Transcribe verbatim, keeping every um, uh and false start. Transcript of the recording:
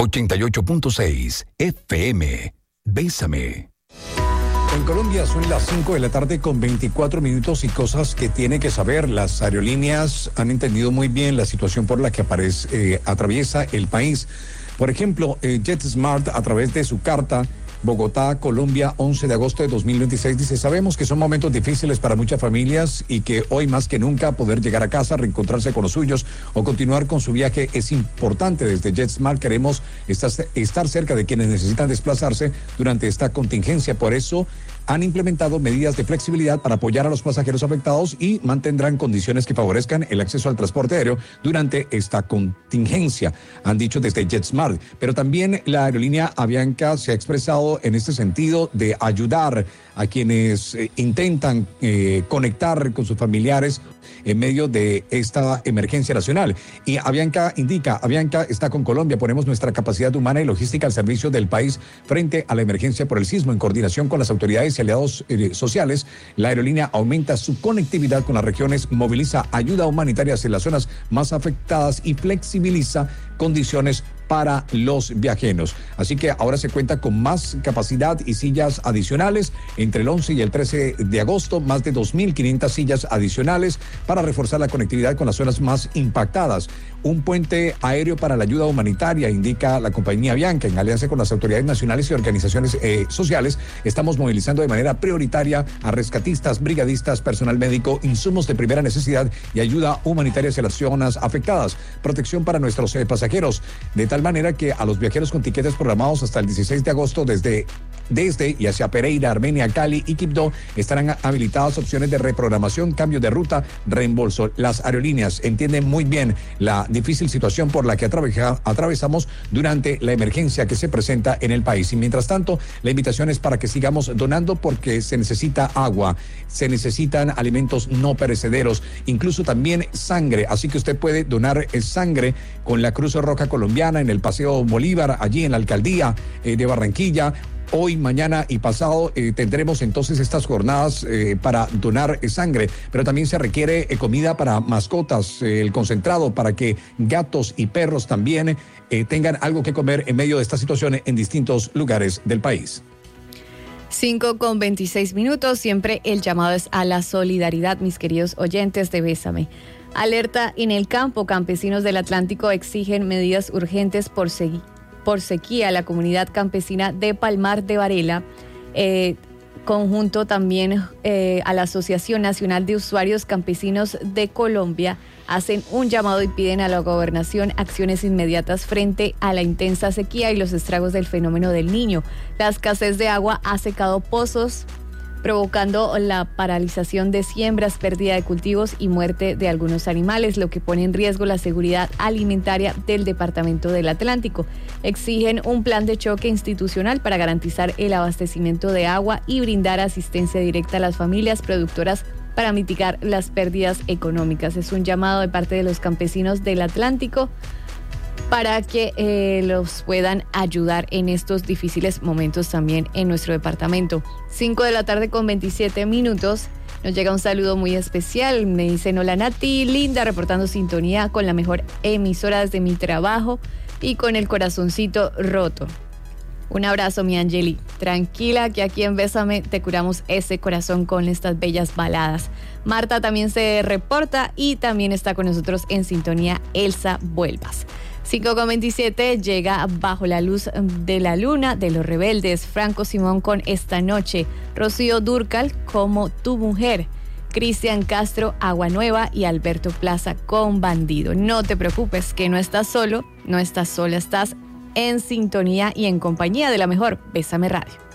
ochenta y ocho punto seis F M. Bésame. En Colombia son las cinco de la tarde con veinticuatro minutos y cosas que tiene que saber. Las aerolíneas han entendido muy bien la situación por la que aparece, eh, atraviesa el país. Por ejemplo, eh, JetSmart, a través de su carta Bogotá, Colombia, once de agosto de dos mil veintiséis, dice: sabemos que son momentos difíciles para muchas familias y que hoy más que nunca poder llegar a casa, reencontrarse con los suyos o continuar con su viaje es importante. Desde JetSmart queremos estar, estar cerca de quienes necesitan desplazarse durante esta contingencia. Por eso han implementado medidas de flexibilidad para apoyar a los pasajeros afectados y mantendrán condiciones que favorezcan el acceso al transporte aéreo durante esta contingencia, han dicho desde JetSmart. Pero también la aerolínea Avianca se ha expresado en este sentido de ayudar a quienes eh, intentan eh, conectar con sus familiares en medio de esta emergencia nacional. Y Avianca indica: Avianca está con Colombia, ponemos nuestra capacidad humana y logística al servicio del país frente a la emergencia por el sismo. En coordinación con las autoridades y aliados eh, sociales, la aerolínea aumenta su conectividad con las regiones, moviliza ayuda humanitaria hacia las zonas más afectadas y flexibiliza condiciones para los viajeros. Así que ahora se cuenta con más capacidad y sillas adicionales. Entre el once y el trece de agosto, más de dos mil quinientas sillas adicionales para reforzar la conectividad con las zonas más impactadas. Un puente aéreo para la ayuda humanitaria, indica la compañía Avianca. En alianza con las autoridades nacionales y organizaciones eh, sociales, estamos movilizando de manera prioritaria a rescatistas, brigadistas, personal médico, insumos de primera necesidad y ayuda humanitaria hacia las zonas afectadas. Protección para nuestros eh, pasajeros, de tal manera que a los viajeros con tiquetes programados hasta el dieciséis de agosto desde, desde y hacia Pereira, Armenia, Cali y Quibdó estarán habilitadas opciones de reprogramación, cambio de ruta, reembolso. Las aerolíneas entienden muy bien la difícil situación por la que atraveja, atravesamos durante la emergencia que se presenta en el país. Y mientras tanto, la invitación es para que sigamos donando, porque se necesita agua, se necesitan alimentos no perecederos, incluso también sangre. Así que usted puede donar eh, sangre con la Cruz Roja Colombiana en el Paseo Bolívar, allí en la alcaldía eh, de Barranquilla. Hoy, mañana y pasado eh, tendremos entonces estas jornadas eh, para donar eh, sangre, pero también se requiere eh, comida para mascotas, eh, el concentrado para que gatos y perros también eh, tengan algo que comer en medio de esta situación en distintos lugares del país. cinco con veintiséis minutos, siempre el llamado es a la solidaridad, mis queridos oyentes de Bésame. Alerta en el campo: campesinos del Atlántico exigen medidas urgentes por seguir. por sequía. La comunidad campesina de Palmar de Varela, eh, conjunto también eh, a la Asociación Nacional de Usuarios Campesinos de Colombia, hacen un llamado y piden a la gobernación acciones inmediatas frente a la intensa sequía y los estragos del fenómeno del Niño. La escasez de agua ha secado pozos, provocando la paralización de siembras, pérdida de cultivos y muerte de algunos animales, lo que pone en riesgo la seguridad alimentaria del Departamento del Atlántico. Exigen un plan de choque institucional para garantizar el abastecimiento de agua y brindar asistencia directa a las familias productoras para mitigar las pérdidas económicas. Es un llamado de parte de los campesinos del Atlántico para que eh, los puedan ayudar en estos difíciles momentos también en nuestro departamento. cinco de la tarde con veintisiete minutos. Nos llega un saludo muy especial. Me dicen: hola Nati, linda, reportando sintonía con la mejor emisora desde mi trabajo y con el corazoncito roto. Un abrazo, mi Angeli. Tranquila, que aquí en Bésame te curamos ese corazón con estas bellas baladas. Marta también se reporta y también está con nosotros en sintonía Elsa Vuelvas. cinco con veintisiete, llega Bajo la Luz de la Luna de Los Rebeldes, Franco Simón con Esta Noche, Rocío Dúrcal como Tu Mujer, Cristian Castro, Agua Nueva y Alberto Plaza con Bandido. No te preocupes, que no estás solo, no estás sola, estás en sintonía y en compañía de la mejor Bésame Radio.